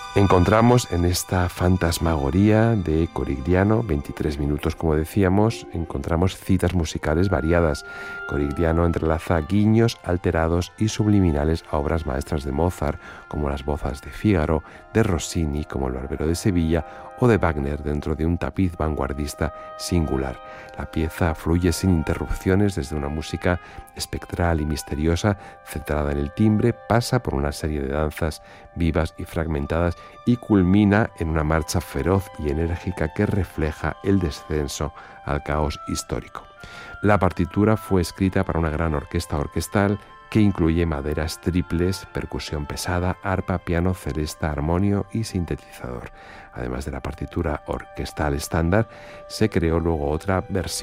Encontramos en esta fantasmagoría de Corigliano, 23 minutos como decíamos, encontramos citas musicales variadas. Corigliano entrelaza guiños alterados y subliminales a obras maestras de Mozart, como las Bozas de Fígaro, de Rossini, como el Barbero de Sevilla, o de Wagner dentro de un tapiz vanguardista singular. La pieza fluye sin interrupciones desde una música espectral y misteriosa, centrada en el timbre, pasa por una serie de danzas vivas y fragmentadas y culmina en una marcha feroz y enérgica que refleja el descenso al caos histórico. La partitura fue escrita para una gran orquesta orquestal que incluye maderas triples, percusión pesada, arpa, piano, celesta, armonio y sintetizador. Además de la partitura orquestal estándar, se creó luego otra versión